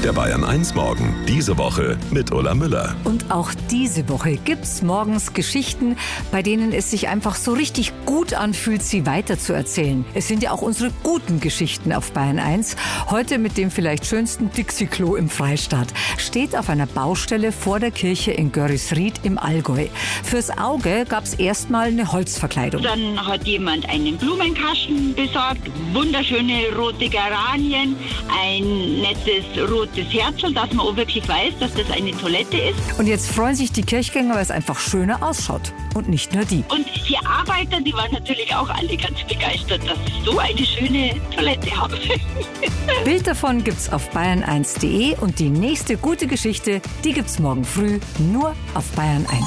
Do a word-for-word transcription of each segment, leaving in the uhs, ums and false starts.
Der Bayern eins Morgen. Diese Woche mit Ulla Müller. Und auch diese Woche gibt's morgens Geschichten, bei denen es sich einfach so richtig gut anfühlt, sie weiterzuerzählen. Es sind ja auch unsere guten Geschichten auf Bayern eins. Heute mit dem vielleicht schönsten Dixie-Klo im Freistaat. Steht auf einer Baustelle vor der Kirche in Görrisried im Allgäu. Fürs Auge gab's erstmal eine Holzverkleidung. Dann hat jemand einen Blumenkasten besorgt, wunderschöne rote Geranien, ein nettes rotes Herzl, dass man auch wirklich weiß, dass das eine Toilette ist. Und jetzt freuen sich die Kirchgänger, weil es einfach schöner ausschaut. Und nicht nur die. Und die Arbeiter, die waren natürlich auch alle ganz begeistert, dass sie so eine schöne Toilette haben. Bild davon gibt's auf bayern eins punkt de und die nächste gute Geschichte, die gibt's morgen früh nur auf Bayern eins.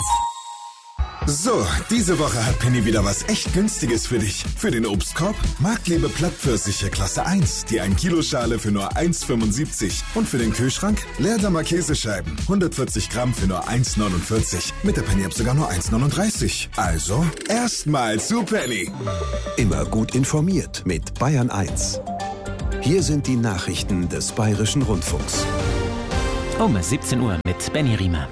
So, diese Woche hat Penny wieder was echt Günstiges für dich. Für den Obstkorb Marktlebe Plattpfirsiche Klasse eins, die ein Kilo Schale für nur eins fünfundsiebzig. Und für den Kühlschrank Leerdammer Käsescheiben, hundertvierzig Gramm für nur eins neunundvierzig. Mit der Penny-App sogar nur eins neununddreißig. Also, erstmal zu Penny. Immer gut informiert mit Bayern eins. Hier sind die Nachrichten des Bayerischen Rundfunks. Um siebzehn Uhr mit Benny Riemer.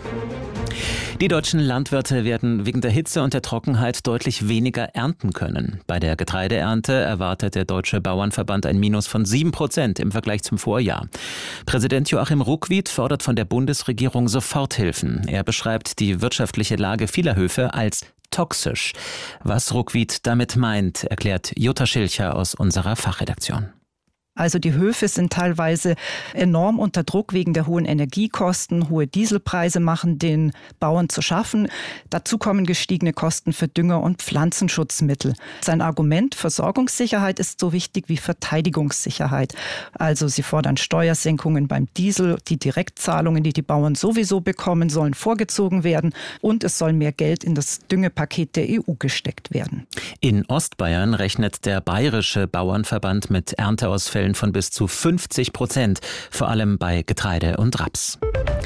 Die deutschen Landwirte werden wegen der Hitze und der Trockenheit deutlich weniger ernten können. Bei der Getreideernte erwartet der Deutsche Bauernverband ein Minus von sieben Prozent im Vergleich zum Vorjahr. Präsident Joachim Ruckwied fordert von der Bundesregierung Soforthilfen. Er beschreibt die wirtschaftliche Lage vieler Höfe als toxisch. Was Ruckwied damit meint, erklärt Jutta Schilcher aus unserer Fachredaktion. Also die Höfe sind teilweise enorm unter Druck wegen der hohen Energiekosten. Hohe Dieselpreise machen den Bauern zu schaffen. Dazu kommen gestiegene Kosten für Dünger und Pflanzenschutzmittel. Sein Argument, Versorgungssicherheit ist so wichtig wie Verteidigungssicherheit. Also sie fordern Steuersenkungen beim Diesel. Die Direktzahlungen, die die Bauern sowieso bekommen, sollen vorgezogen werden. Und es soll mehr Geld in das Düngepaket der E U gesteckt werden. In Ostbayern rechnet der Bayerische Bauernverband mit Ernteausfällen von bis zu fünfzig Prozent, vor allem bei Getreide und Raps.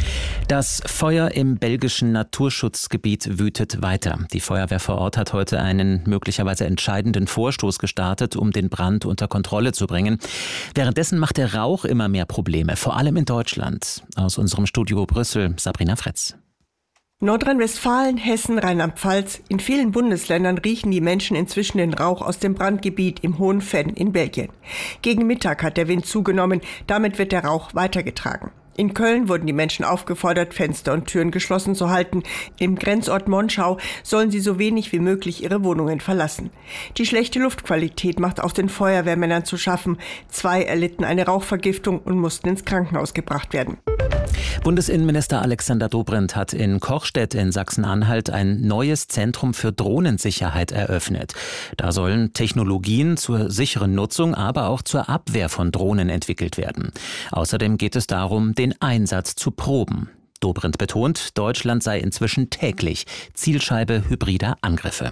Das Feuer im belgischen Naturschutzgebiet wütet weiter. Die Feuerwehr vor Ort hat heute einen möglicherweise entscheidenden Vorstoß gestartet, um den Brand unter Kontrolle zu bringen. Währenddessen macht der Rauch immer mehr Probleme, vor allem in Deutschland. Aus unserem Studio Brüssel, Sabrina Fretz. Nordrhein-Westfalen, Hessen, Rheinland-Pfalz, in vielen Bundesländern riechen die Menschen inzwischen den Rauch aus dem Brandgebiet im Hohen Venn in Belgien. Gegen Mittag hat der Wind zugenommen, damit wird der Rauch weitergetragen. In Köln wurden die Menschen aufgefordert, Fenster und Türen geschlossen zu halten. Im Grenzort Monschau sollen sie so wenig wie möglich ihre Wohnungen verlassen. Die schlechte Luftqualität macht auch den Feuerwehrmännern zu schaffen. Zwei erlitten eine Rauchvergiftung und mussten ins Krankenhaus gebracht werden. Bundesinnenminister Alexander Dobrindt hat in Kochstedt in Sachsen-Anhalt ein neues Zentrum für Drohnensicherheit eröffnet. Da sollen Technologien zur sicheren Nutzung, aber auch zur Abwehr von Drohnen entwickelt werden. Außerdem geht es darum, den Einsatz zu proben. Dobrindt betont, Deutschland sei inzwischen täglich Zielscheibe hybrider Angriffe.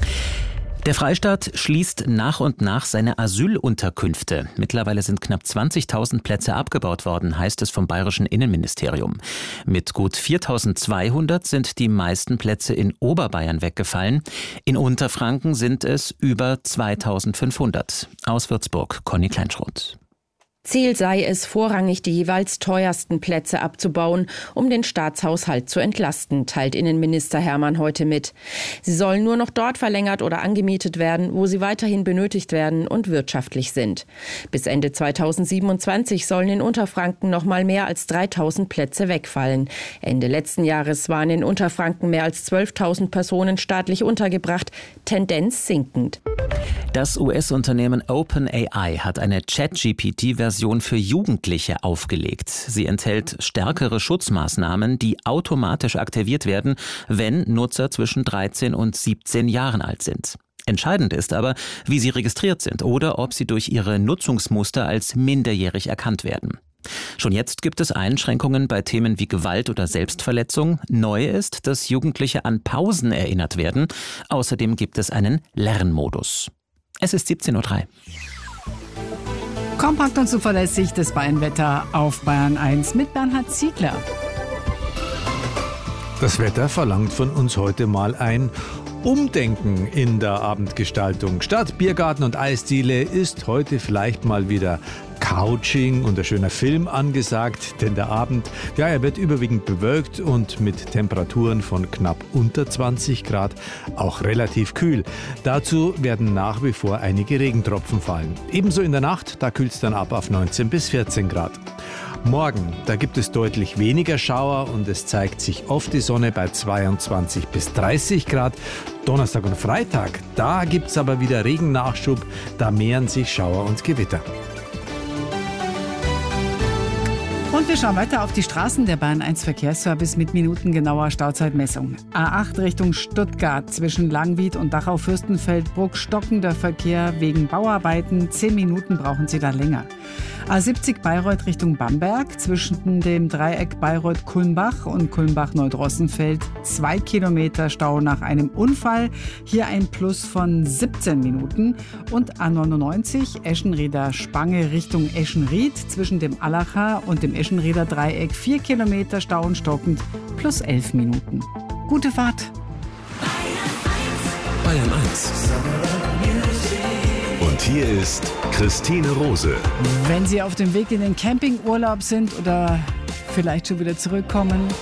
Der Freistaat schließt nach und nach seine Asylunterkünfte. Mittlerweile sind knapp zwanzigtausend Plätze abgebaut worden, heißt es vom Bayerischen Innenministerium. Mit gut viertausendzweihundert sind die meisten Plätze in Oberbayern weggefallen. In Unterfranken sind es über zweitausendfünfhundert. Aus Würzburg, Conny Kleinschroth. Ziel sei es, vorrangig die jeweils teuersten Plätze abzubauen, um den Staatshaushalt zu entlasten, teilt Innenminister Hermann heute mit. Sie sollen nur noch dort verlängert oder angemietet werden, wo sie weiterhin benötigt werden und wirtschaftlich sind. Bis Ende zweitausendsiebenundzwanzig sollen in Unterfranken noch mal mehr als dreitausend Plätze wegfallen. Ende letzten Jahres waren in Unterfranken mehr als zwölftausend Personen staatlich untergebracht, Tendenz sinkend. Das U S-Unternehmen OpenAI hat eine Chat-G P T-Version für Jugendliche aufgelegt. Sie enthält stärkere Schutzmaßnahmen, die automatisch aktiviert werden, wenn Nutzer zwischen dreizehn und siebzehn Jahren alt sind. Entscheidend ist aber, wie sie registriert sind oder ob sie durch ihre Nutzungsmuster als minderjährig erkannt werden. Schon jetzt gibt es Einschränkungen bei Themen wie Gewalt oder Selbstverletzung. Neu ist, dass Jugendliche an Pausen erinnert werden. Außerdem gibt es einen Lernmodus. Es ist siebzehn Uhr drei. Kompakt und zuverlässig das Bayernwetter auf Bayern eins mit Bernhard Ziegler. Das Wetter verlangt von uns heute mal ein Umdenken in der Abendgestaltung. Statt Biergarten und Eisdiele ist heute vielleicht mal wieder Couching und ein schöner Film angesagt, denn der Abend, ja, er wird überwiegend bewölkt und mit Temperaturen von knapp unter zwanzig Grad auch relativ kühl. Dazu werden nach wie vor einige Regentropfen fallen. Ebenso in der Nacht, da kühlt es dann ab auf neunzehn bis vierzehn Grad. Morgen, da gibt es deutlich weniger Schauer und es zeigt sich oft die Sonne bei zweiundzwanzig bis dreißig Grad. Donnerstag und Freitag, da gibt es aber wieder Regennachschub, da mehren sich Schauer und Gewitter. Und wir schauen weiter auf die Straßen. Der Bayern eins Verkehrsservice mit minutengenauer Stauzeitmessung. A acht Richtung Stuttgart zwischen Langwied und Dachau-Fürstenfeldbruck stockender Verkehr wegen Bauarbeiten. Zehn Minuten brauchen Sie da länger. A siebzig Bayreuth Richtung Bamberg zwischen dem Dreieck Bayreuth-Kulmbach und Kulmbach-Neudrossenfeld. Zwei Kilometer Stau nach einem Unfall. Hier ein Plus von siebzehn Minuten. Und A neunundneunzig Eschenrieder Spange Richtung Eschenried zwischen dem Allacher und dem Eschenrieder Dreieck. Vier Kilometer Stau und stockend plus elf Minuten. Gute Fahrt. Bayern eins. Und hier ist Christine Rose. Wenn Sie auf dem Weg in den Campingurlaub sind oder vielleicht schon wieder zurückkommen,